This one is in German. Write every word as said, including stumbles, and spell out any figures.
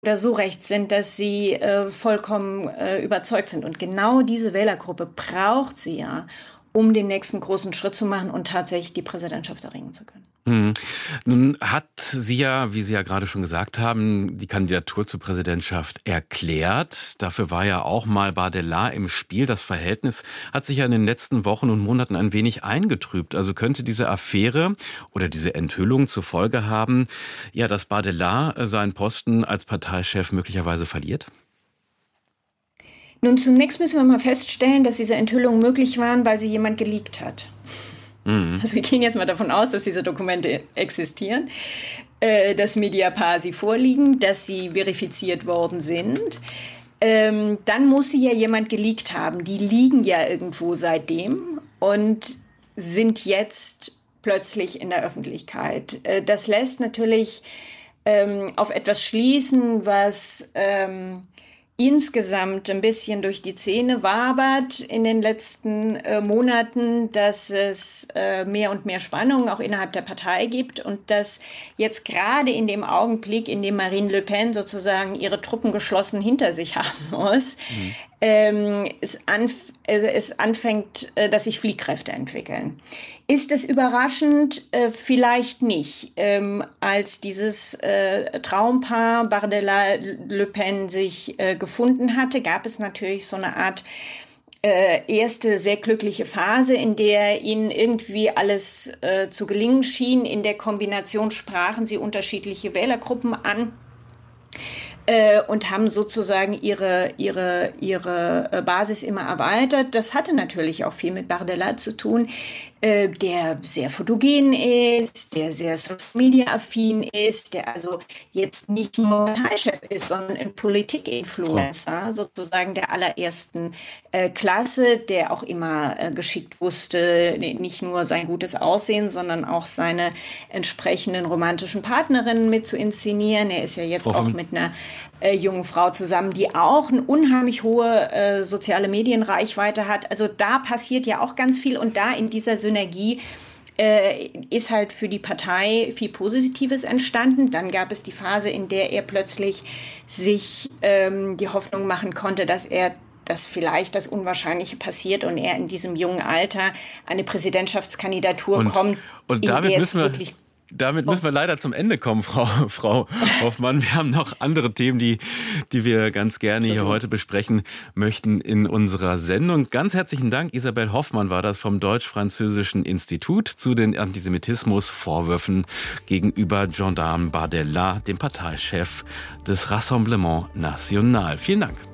oder so rechts sind, dass sie äh, vollkommen äh, überzeugt sind. Und genau diese Wählergruppe braucht sie ja, um den nächsten großen Schritt zu machen und tatsächlich die Präsidentschaft erringen zu können. Hm. Nun hat sie ja, wie Sie ja gerade schon gesagt haben, die Kandidatur zur Präsidentschaft erklärt. Dafür war ja auch mal Bardella im Spiel. Das Verhältnis hat sich ja in den letzten Wochen und Monaten ein wenig eingetrübt. Also könnte diese Affäre oder diese Enthüllung zur Folge haben, ja, dass Bardella seinen Posten als Parteichef möglicherweise verliert? Nun, zunächst müssen wir mal feststellen, dass diese Enthüllungen möglich waren, weil sie jemand geleakt hat. Mhm. Also wir gehen jetzt mal davon aus, dass diese Dokumente existieren, äh, dass Mediapar sie vorliegen, dass sie verifiziert worden sind. Ähm, dann muss sie ja jemand geleakt haben. Die liegen ja irgendwo seitdem und sind jetzt plötzlich in der Öffentlichkeit. Äh, das lässt natürlich ähm, auf etwas schließen, was ähm, insgesamt ein bisschen durch die Szene wabert in den letzten äh, Monaten, dass es äh, mehr und mehr Spannungen auch innerhalb der Partei gibt und dass jetzt gerade in dem Augenblick, in dem Marine Le Pen sozusagen ihre Truppen geschlossen hinter sich haben muss, mhm. ähm, es, anf- also es anfängt, äh, dass sich Fliehkräfte entwickeln. Ist es überraschend? Äh, vielleicht nicht. Ähm, als dieses äh, Traumpaar Bardella-Le Pen sich äh, gefunden hatte, gab es natürlich so eine Art äh, erste sehr glückliche Phase, in der ihnen irgendwie alles äh, zu gelingen schien. In der Kombination sprachen sie unterschiedliche Wählergruppen an äh, und haben sozusagen ihre, ihre, ihre Basis immer erweitert. Das hatte natürlich auch viel mit Bardella zu tun, äh, der sehr fotogen ist, der sehr Social-Media-affin ist, der also jetzt nicht nur Parteichef ist, sondern ein Politik-Influencer, sozusagen der allerersten äh, Klasse, der auch immer äh, geschickt wusste, nicht nur sein gutes Aussehen, sondern auch seine entsprechenden romantischen Partnerinnen mit zu inszenieren. Er ist ja jetzt auch mit einer äh, jungen Frau zusammen, die auch eine unheimlich hohe äh, soziale Medienreichweite hat. Also da passiert ja auch ganz viel und da in dieser Synergie äh, ist halt für die Partei viel Positives entstanden. Dann gab es die Phase, in der er plötzlich sich ähm, die Hoffnung machen konnte, dass er dass vielleicht das Unwahrscheinliche passiert und er in diesem jungen Alter eine Präsidentschaftskandidatur und, kommt, und in damit der müssen es wir wirklich Damit müssen wir leider zum Ende kommen, Frau, Frau Hoffmann. Wir haben noch andere Themen, die, die wir ganz gerne hier heute besprechen möchten in unserer Sendung. Ganz herzlichen Dank. Isabel Hoffmann war das vom Deutsch-Französischen Institut zu den Antisemitismusvorwürfen gegenüber Gendarme Bardella, dem Parteichef des Rassemblement National. Vielen Dank.